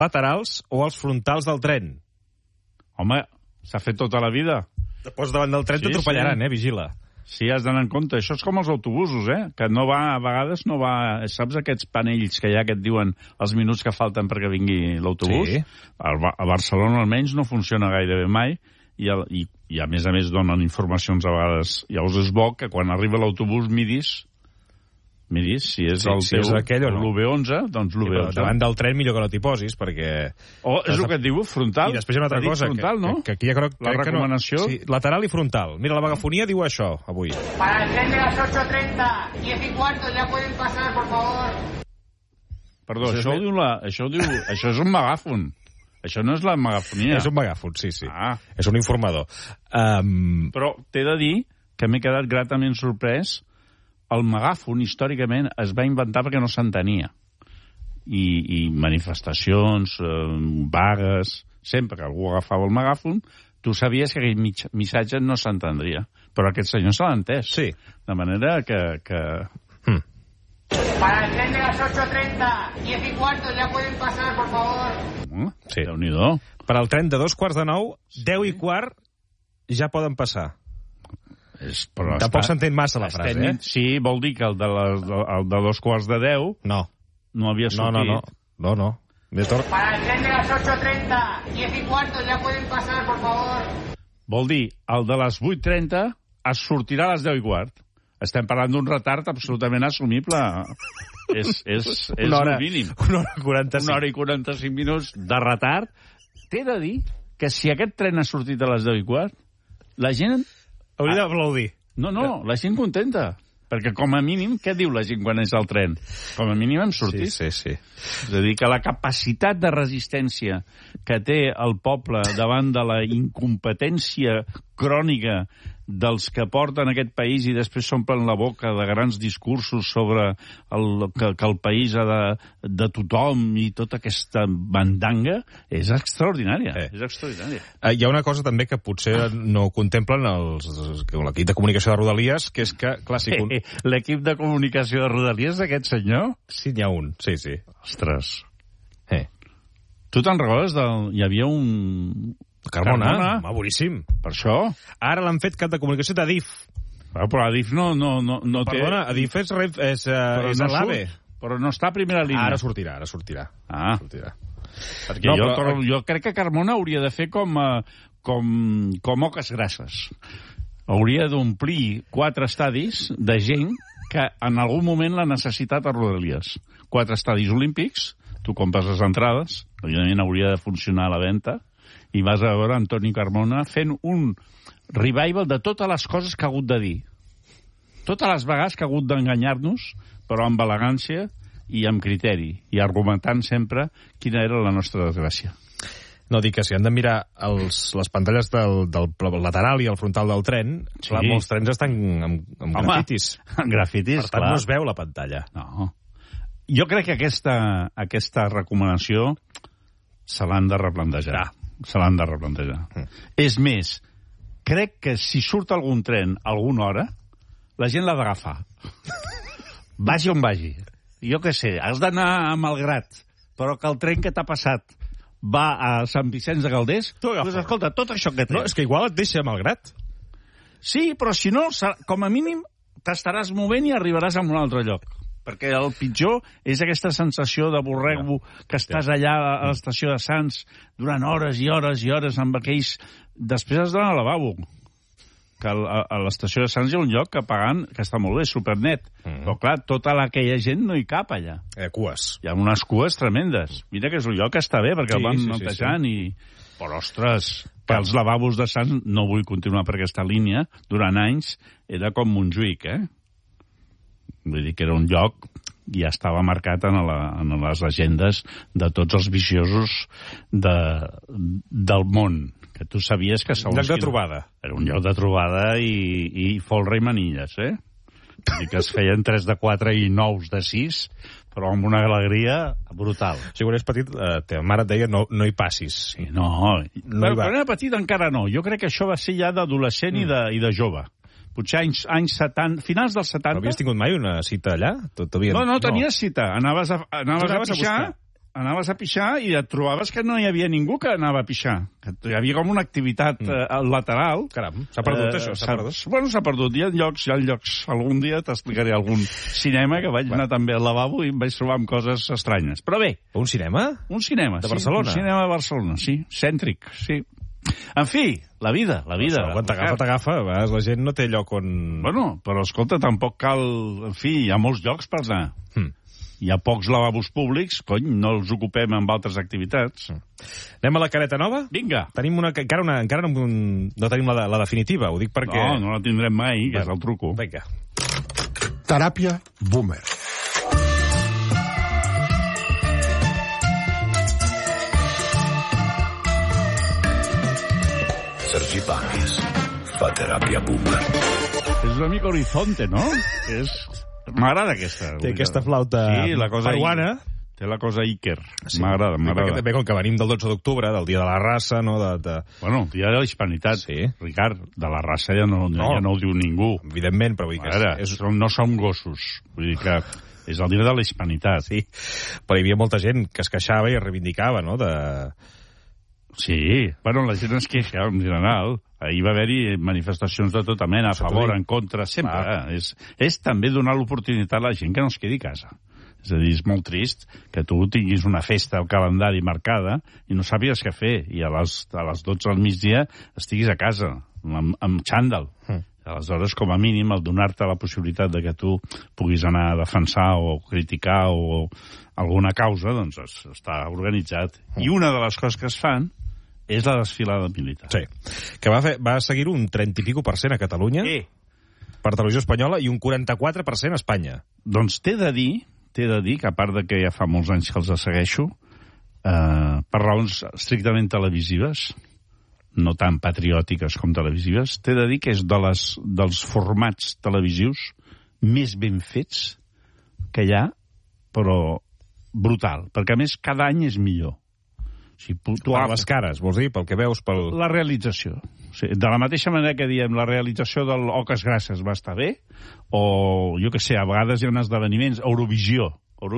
laterals o els frontals del tren? Home, s'ha fet tota la vida. Te poses davant del tren, t'atropellaran, vigila. Sí, has d'anar en compte. Això és com els autobusos, que no va, a vegades no va... Saps aquests panells que hi ha que et diuen els minuts que falten perquè vingui l'autobús? Sí. A Barcelona almenys no funciona gairebé mai i a més donen informacions a vegades. Llavors és bo que quan arriba l'autobús midis si és el teu aquell o no. l'UV11, doncs l'UV11. Davant del tren millor que no t'hi posis, perquè... És el que et diu, frontal. I després hi ha una altra cosa, frontal, que aquí ja crec la recomanació... Que no. Sí, lateral i frontal. Mira, la megafonia diu això, avui. Para el tren de las 8:30, 10:15, ya pueden pasar, por favor. Perdó, això és un megàfon. Això no és la megafonia. És un megàfon, sí. És un informador. Però t'he de dir que m'he quedat gratament sorprès. El megàfon, històricament, es va inventar perquè no s'entenia. I manifestacions, vagues, sempre que algú agafava el megàfon, tu sabies que aquell missatge no s'entendria. Però aquest senyor se l'ha entès. Sí. De manera que... Para el tren de las 8:30, 10:15, ya pueden pasar, por favor. Sí. Déu-n'hi-do. Per al tren de 8:45, 10:15 ja poden passar. Tampoc s'entén massa la frase, Sí, vol dir que el de 10:15 no havia sortit. No. Para el tren de las 8:30, 10:15, ya pueden pasar, por favor. Vol dir, el de les 8:30 es sortirà a les 10:15. Estem parlant d'un retard absolutament assumible. És una hora, el mínim. Una hora 45. Una hora i 45 minuts de retard. T'he de dir que si aquest tren ha sortit a les 10:15, la gent... Hauria d'aplaudir. No, la gent contenta. Perquè, com a mínim, què diu la gent quan és al tren? Com a mínim hem sortit. Sí. És a dir, que la capacitat de resistència que té el poble davant de la incompetència crònica dels que porten aquest país i després s'omplen la boca de grans discursos sobre que el país ha de tothom i tota aquesta bandanga, és extraordinària. És extraordinària. Hi ha una cosa també que potser no contemplen l'equip de comunicació de Rodalies, que és que, clar, si... L'equip de comunicació de Rodalies d'aquest senyor? Sí, n'hi ha un, sí. Ostres. Tu te'n recordes hi havia un... Carmona, boníssim. Per això. Ara l'han fet cap de comunicació d'Adif. Però Adif no té... Perdona, Adif és l'AVE. Però no està a primera línia. Ara sortirà. Sortirà. Perquè jo crec que Carmona hauria de fer com Oques Grasses. Hauria d'omplir 4 estadis de gent que en algun moment l'ha necessitat a Rodalies. 4 estadis olímpics, tu compres les entrades, evidentment hauria de funcionar a la venda, i vas a veure Antoni Carmona fent un revival de totes les coses que ha hagut de dir. Totes les vegades que ha hagut d'enganyar-nos, però amb elegància i amb criteri, i argumentant sempre quina era la nostra desgràcia. No, dic que si han de mirar les pantalles del lateral i el frontal del tren, clar, molts trens estan amb grafitis. Amb grafitis, per tant, no es veu la pantalla. No. Jo crec que aquesta recomanació se l'han de replantejar. És més, crec que si surt algun tren a alguna hora, la gent l'ha d'agafar. Vagi on vagi. Jo què sé, has d'anar a Malgrat, però que el tren que t'ha passat va a Sant Vicenç de Calders, doncs escolta, tot això que tens... No, és que igual et deixa a Malgrat. Sí, però si no, com a mínim t'estaràs movent i arribaràs a un altre lloc. Perquè el pitjor és aquesta sensació de borrego que estàs allà a l'estació de Sants durant hores i hores i hores amb aquells... Després has d'anar al lavabo. Que a l'estació de Sants hi ha un lloc que pagant, que està molt bé, supernet. Però clar, tota aquella gent no hi cap allà. Cues. Hi ha unes cues tremendes. Mira que és un lloc que està bé perquè el van netejant i... Però, ostres, que els lavabos de Sants, no vull continuar per aquesta línia, durant anys era com Montjuïc, Vull dir que era un lloc i ja estava marcat en les agendes de tots els viciosos del món, que tu sabies que... Un lloc de trobada. Era un lloc de trobada i folre i manilles, Vull dir que es feien 3 de 4 i 9 de 6, però amb una alegria brutal. Si quan eres petit, teva mare et deia no hi passis. Sí, però quan era petit encara no. Jo crec que això va ser ja d'adolescent i de jove. Potser anys 70, finals dels 70... Però havies tingut mai una cita allà? No, tenies cita. Anaves a pixar anaves a pixar i et trobaves que no hi havia ningú que anava a pixar. Que hi havia com una activitat lateral. Caram, s'ha perdut això, s'ha perdut. Bueno, s'ha perdut. Hi ha llocs. Algun dia t'explicaré algun cinema que vaig anar també al lavabo i em vaig trobar amb coses estranyes. Però bé. Un cinema? Un cinema, de Barcelona? Un cinema de Barcelona, sí. Cèntric, sí. En fi, la vida. Això, quan t'agafa, a vegades la gent no té lloc on... Bueno, però escolta, tampoc cal... En fi, hi ha molts llocs per anar. Hi ha pocs lavabos públics, cony, no els ocupem amb altres activitats. Anem a la careta nova? Vinga. Tenim encara no tenim la definitiva, ho dic perquè... No la tindrem mai, que és el truco. Vinga. Teràpia Boomer. Sergi Pamis fa teràpia Boomer. És una mica Horizonte, no? M'agrada aquesta. Té aquesta flauta peruana. Té la cosa Iker. Sí. M'agrada. Perquè també, com que venim del 12 d'octubre, del Dia de la Raça, no? Bueno, Dia de la Hispanitat. Sí. Ricard, de la raça ja no ho diu ningú. Evidentment, però vull dir que... No som gossos. Vull dir que és el Dia de la Hispanitat. Sí, però hi havia molta gent que es queixava i es reivindicava, no?, Sí, bueno, la gent es queixa en general. Ahir va haver-hi manifestacions de tota mena, a favor, en contra, sempre. És també donar l'oportunitat a la gent que no es quedi a casa. És a dir, és molt trist que tu tinguis una festa al calendari marcada i no sàpigues què fer, i a les 12 al migdia estiguis a casa, amb xàndal. Aleshores, com a mínim, el donar-te la possibilitat de que tu puguis anar a defensar o criticar o alguna causa, doncs està organitzat. I una de les coses que es fan és la desfilada militar. Sí, que va seguir un 30 i pico % a Catalunya per Televisió Espanyola i un 44% a Espanya. Doncs t'he de dir que, a part de que ja fa molts anys que els segueixo, per raons estrictament televisives, no tan patriòtiques com televisives, t'he de dir que és dels formats televisius més ben fets que hi ha, però brutal, perquè a més cada any és millor. Per les cares, vols dir? Pel que veus? La realització. Sí, de la mateixa manera que diem la realització del Oques Grasses va estar bé, o jo que sé, a vegades hi ha esdeveniments, Eurovisió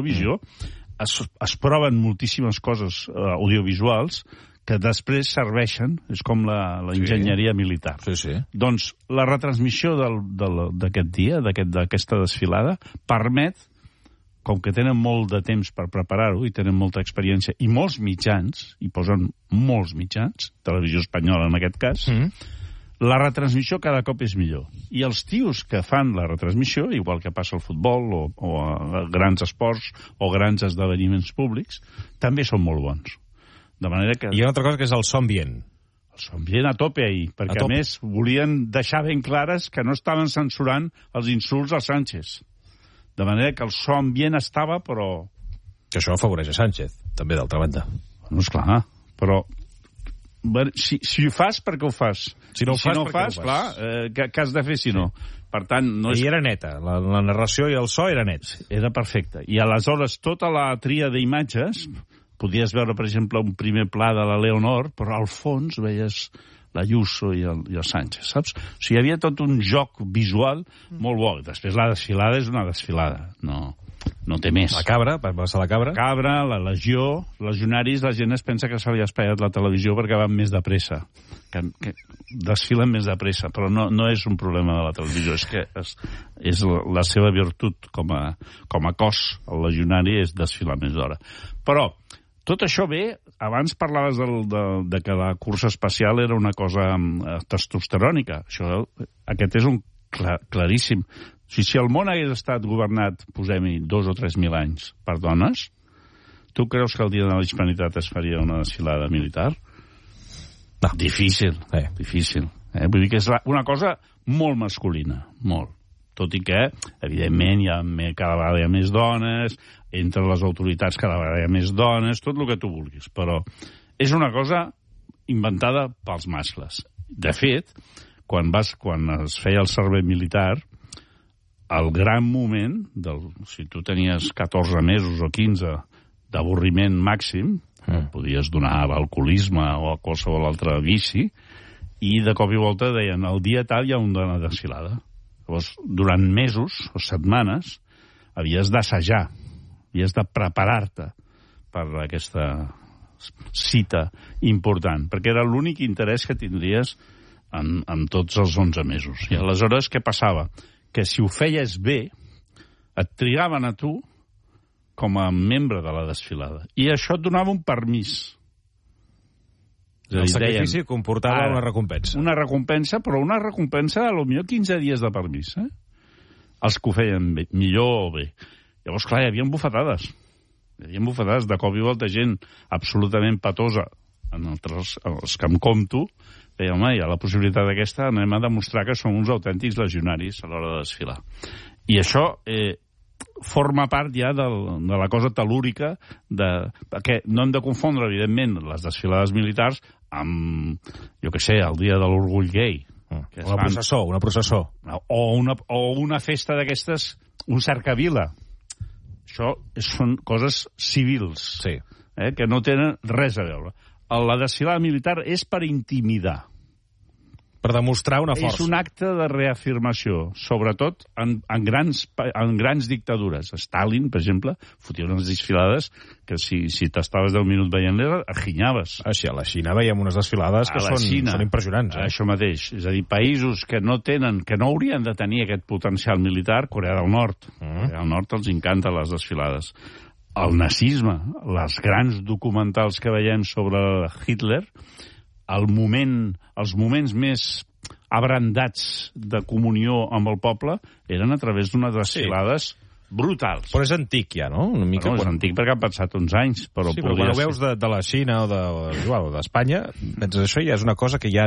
es proven moltíssimes coses audiovisuals que després serveixen, és com l'enginyeria militar. Sí. Doncs la retransmissió d'aquest dia, d'aquesta desfilada, permet, com que tenen molt de temps per preparar-ho i tenen molta experiència, i molts mitjans, hi posen molts mitjans, Televisió Espanyola en aquest cas, la retransmissió cada cop és millor. I els tios que fan la retransmissió, igual que passa al futbol o a grans esports o grans esdeveniments públics, també són molt bons. De manera que... I hi ha una altra cosa que és el so ambient. El so ambient a tope ahir, perquè a més volien deixar ben clares que no estaven censurant els insults a Sánchez. De manera que el so ambient estava, però... Que això afavoreix a Sánchez, també, d'altra banda. No, esclar, però... Si ho fas, per què ho fas? Si no ho fas, clar, què has de fer si no? Per tant, no és... I era neta, la narració i el so era nets. Era perfecte. I aleshores tota la tria d'imatges, podies veure, per exemple, un primer pla de la Leonor, però al fons veies l'Ayuso i el Sánchez, saps? O sigui, hi havia tot un joc visual molt bo. Després la desfilada és una desfilada, no té més. La cabra, va passar la cabra. Cabra, la legió, legionaris, la gent es pensa que se li ha espaiat la televisió perquè van més de pressa, que desfilen més de pressa, però no és un problema de la televisió, és que és la seva virtut com a cos, el legionari, és desfilar més d'hora. Però tot això bé, abans parlaves de que la cursa espacial era una cosa testosterònica. Aquest és un claríssim. Si el món hagués estat governat, posem-hi, 2 o 3 mil anys per dones, tu creus que el dia de la Hispanitat es faria una desfilada militar? No. Difícil. Vull dir que és una cosa molt masculina, molt. Tot i que, evidentment, cada vegada hi ha més dones, entre les autoritats cada vegada hi ha més dones, tot el que tu vulguis, però és una cosa inventada pels mascles. De fet, quan es feia el servei militar, el gran moment, si tu tenies 14 mesos o 15 d'avorriment màxim, podies donar a l'alcoholisme o a qualsevol altre vici, i de cop i volta deien, el dia tal hi ha una desfilada. Llavors, durant mesos o setmanes havies d'assajar, havies de preparar-te per aquesta cita important, perquè era l'únic interès que tindries en tots els 11 mesos. I aleshores què passava? Que si ho feies bé, et trigaven a tu com a membre de la desfilada. I això et donava un permís. El sacrifici comportava una recompensa. Una recompensa, però una recompensa a lo millor 15 dies de permís. Els que ho feien bé, millor o bé. Llavors, clar, hi havia bufetades. Hi havia bufetades. De cop i volta gent absolutament patosa, els que em compto, deia, home, hi ha la possibilitat aquesta, anem a demostrar que som uns autèntics legionaris a l'hora de desfilar. I això forma part ja de la cosa telúrica, perquè no hem de confondre, evidentment, les desfilades militars amb, jo què sé, el dia de l'orgull gai. Una processó. O una festa d'aquestes, un cercavila. Això són coses civils, sí. Que no tenen res a veure. La desfilada militar és per intimidar. Per demostrar una força. És un acte de reafirmació, sobretot en grans dictadures. Stalin, per exemple, fotia unes desfilades que si t'estaves 10 minuts veient-les, aginyaves. Així, a la Xina veiem unes desfilades que són impressionants. Això mateix. És a dir, països que no haurien de tenir aquest potencial militar, Corea del Nord. Corea del Nord els encanta les desfilades. El nazisme, les grans documentals que veiem sobre Hitler, els moments més abrandats de comunió amb el poble eren a través d'unes desfilades brutals. Però és antic ja, no? Una mica és antic perquè han passat uns anys. Però quan ho veus de la Xina o d'Espanya, penses, això ja és una cosa que ja...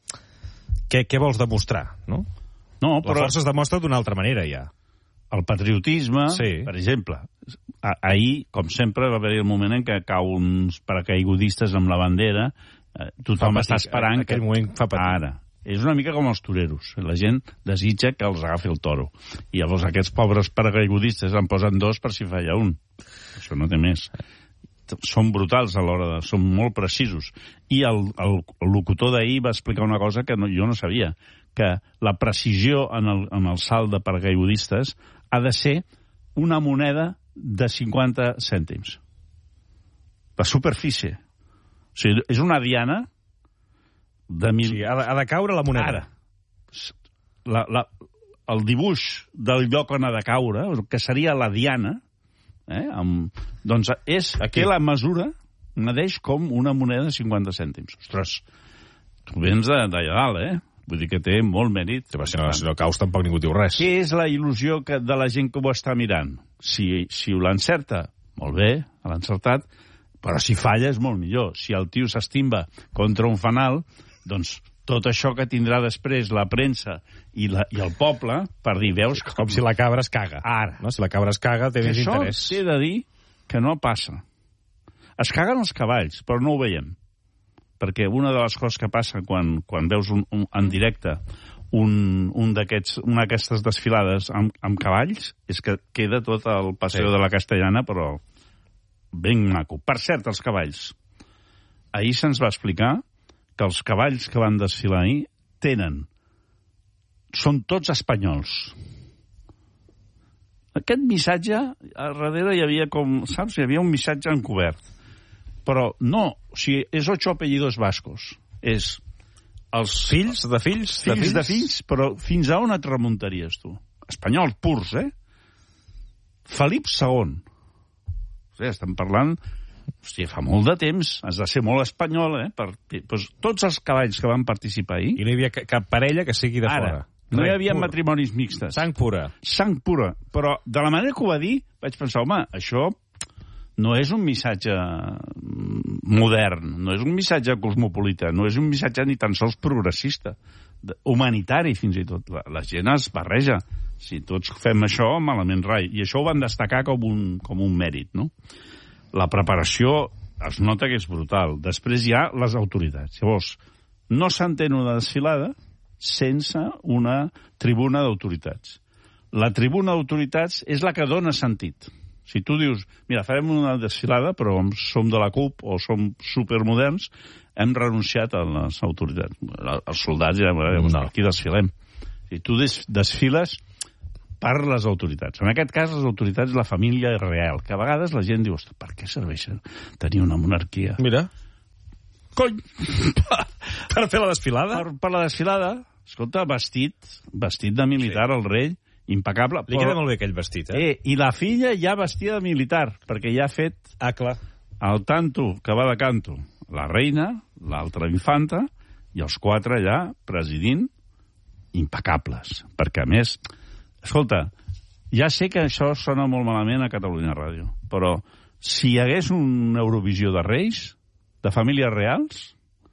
Què vols demostrar, no? No, però... La força es demostra d'una altra manera, ja. El patriotisme, per exemple. Ahir, com sempre, va haver el moment en què cau uns paracaigudistes amb la bandera. Tothom està esperant aquell moment fa patir. Ara. És una mica com els toreros. La gent desitja que els agafi el toro. I llavors aquests pobres paracaigudistes en posen 2 per si falla un. Això no té més. Són brutals a l'hora de... Són molt precisos. I el locutor d'ahir va explicar una cosa que jo no sabia, que la precisió en el salt de paracaigudistes ha de ser una moneda de 50 cèntims. La superfície. O sigui, és una diana de mil... Sí, ha de caure la moneda. Ara, el dibuix del lloc on ha de caure, que seria la diana, doncs és que la mesura medeix com una moneda de 50 cèntims. Ostres, tu vens d'allà dalt, Vull dir que té molt mèrit. Si no caus tampoc ningú diu res. Què és la il·lusió de la gent que ho està mirant? Si l'encerta, molt bé, l'ha encertat, però si falla és molt millor. Si el tio s'estimba contra un fanal, doncs tot això que tindrà després la premsa i el poble per dir, veus... Com si la cabra es caga. Ara. No? Si la cabra es caga, té més interès. Això t'he de dir que no passa. Es caguen els cavalls, però no ho veiem. Perquè una de les coses que passa quan veus en directe una d'aquestes desfilades amb cavalls és que queda tot el passeig de la Castellana, però ben maco. Per cert, els cavalls. Ahir se'ns va explicar que els cavalls que van desfilar ahir són tots espanyols. Aquest missatge, a darrere hi havia saps, hi havia un missatge encobert. Però no, o sigui, és 8 apellidos vascos. És els fills de fills? Fills de fills, però fins a on et remuntaries, tu? Espanyols purs, Felip II. Estem parlant... Hòstia, fa molt de temps, has de ser molt espanyol, Doncs tots els cavalls que van participar ahir... I no hi havia cap parella que sigui de fora. No hi havia matrimonis mixtes. Sang pura. Sang pura. Però de la manera que ho va dir, vaig pensar, home, això no és un missatge modern, no és un missatge cosmopolita, no és un missatge ni tan sols progressista, humanitari fins i tot. La gent es barreja. Si tots fem això, malament rai. I això ho van destacar com un mèrit, no? La preparació es nota que és brutal. Després hi ha les autoritats. Llavors, no s'entén una desfilada sense una tribuna d'autoritats. La tribuna d'autoritats és la que dona sentit. Si tu dius, mira, farem una desfilada, però som de la CUP o som supermoderns, hem renunciat a les autoritats. Els soldats ja, per aquí desfilem. Si tu desfiles per les autoritats. En aquest cas, les autoritats, la família real, que a vegades la gent diu, per què serveix tenir una monarquia? Mira. Cony! Per fer la desfilada? Per la desfilada. Escolta, vestit de militar, el rei, impecable. Li queda molt bé aquell vestit, I la filla ja vestida de militar, perquè ja ha fet... clar. El tanto que va de canto. La reina, l'altra infanta, i els 4 allà, presidint, impecables. Perquè, a més, escolta, ja sé que això sona molt malament a Catalunya Ràdio, però si hi hagués una Eurovisió de Reis, de famílies reals,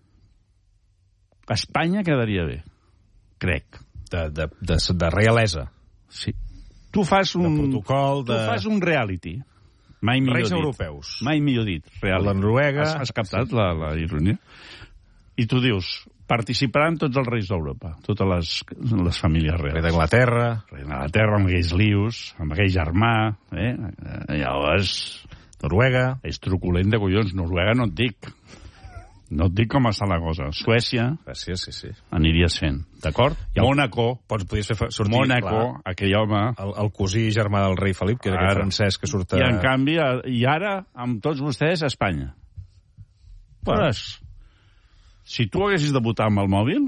Espanya quedaria bé. Crec. De realesa. Sí. Tu fas un... De protocol, Tu fas un reality. Mai millor Reis dit. europeus. Mai millor dit. Reality. La Noruega... Has captat la ironia? I tu dius, participaran tots els reis d'Europa, totes les famílies reals. Rei d'Anglaterra. Rei d'Anglaterra, amb aquells lius, amb aquell germà, Llavors... Noruega. És truculent de collons. Noruega no et dic. No et dic com està la cosa. Suècia... Sí. Aniries fent, d'acord? Mònaco. Podies fer sortir... Mònaco, aquell home... El cosí germà del rei Felip, que era aquell francès que surt... I en canvi, i ara, amb tots vostès, a Espanya. Pues, si tu haguessis de votar amb el mòbil,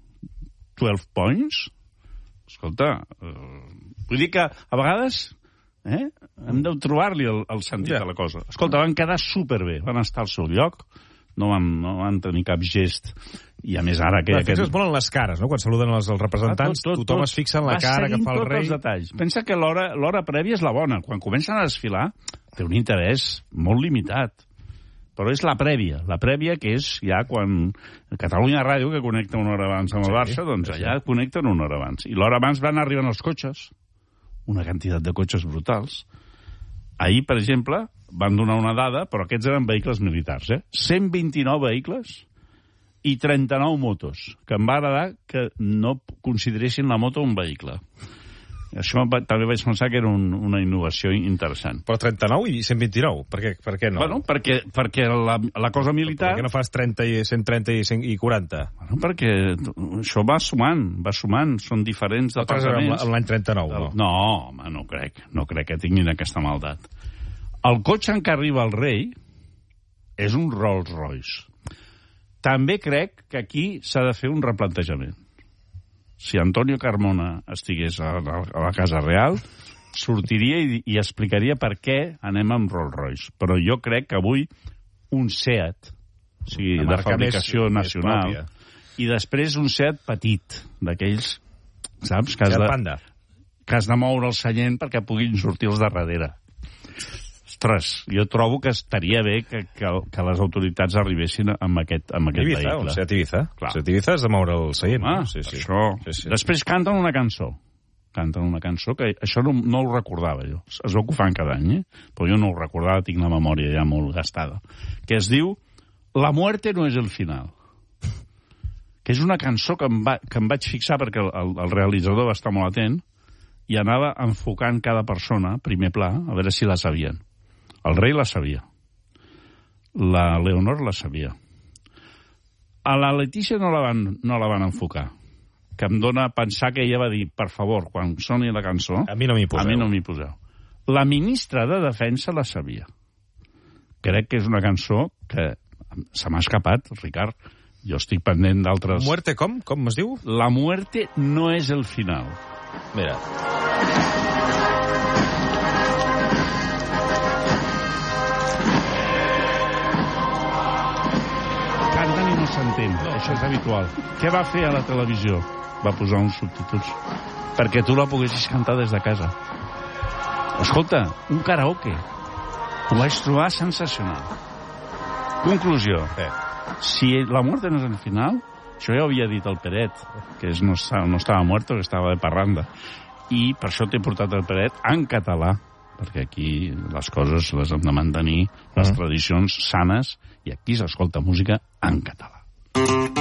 12 points, escolta, vull dir que a vegades... hem de trobar-li el sentit de la cosa. Escolta, van quedar superbé, van estar al seu lloc, no van tenir cap gest, i a més ara... Fixes molt en les cares, no? Quan saluden els representants, tothom es fixa en la cara que fa el rei. Els detalls. Pensa que l'hora prèvia és la bona. Quan comencen a desfilar, té un interès molt limitat. Però és la prèvia que és ja quan Catalunya Ràdio, que connecta una hora abans amb el Barça, doncs allà connecten una hora abans. I l'hora abans van arribant els cotxes, una quantitat de cotxes brutals. Ahir, per exemple, van donar una dada, però aquests eren vehicles militars, 129 vehicles i 39 motos, que em va agradar que no consideressin la moto un vehicle. Això també vaig pensar que era una innovació interessant. Però 39 i 129? Per què no? Bueno, perquè la cosa militar... Per què no fas 30 i 130 i 40? Bueno, perquè això va sumant, són diferents departaments. Amb l'any 39, no? No, home, no crec que tinguin aquesta maldat. El cotxe en què arriba el rei és un Rolls Royce. També crec que aquí s'ha de fer un replantejament. Si Antonio Carmona estigués a la Casa Real, sortiria i explicaria per què anem amb Rolls Royce. Però jo crec que avui un Seat, o sigui, de fabricació nacional, i després un Seat petit, d'aquells, saps? Que has de moure el seient perquè puguin sortir els de darrere. Ostres, jo trobo que estaria bé que les autoritats arribessin amb aquest vehicle. Un Seat Ibiza. Seat Ibiza has de moure el seient. Això. Després canten una cançó. Que això no ho recordava jo. Es veu que ho fan cada any, però jo no ho recordava, tinc la memòria ja molt gastada. Que es diu La muerte no es el final. Que és una cançó que em vaig fixar perquè el realitzador va estar molt atent i anava enfocant cada persona, primer pla, a veure si la sabien. El rei la sabia. La Leonor la sabia. A la Letícia no la van enfocar. Que em dóna a pensar que ella va dir, per favor, quan soni la cançó... A mi no m'hi poseu. La ministra de Defensa la sabia. Crec que és una cançó que se m'ha escapat, Ricard. Jo estic pendent d'altres... Muerte com? Com es diu? La muerte no és el final. Mira... Canten i no s'entén, això és habitual. Què va fer a la televisió? Va posar uns subtítols perquè tu la poguessis cantar des de casa. Escolta, un karaoke. Ho vaig trobar sensacional. Conclusió. Si la muerte no és el final, això ja ho havia dit el Peret, que no estava muerto, que estava de parranda. I per això t'he portat el Peret en català, perquè aquí les coses les hem de mantenir, les tradicions sanes, i aquí s'escolta música en català.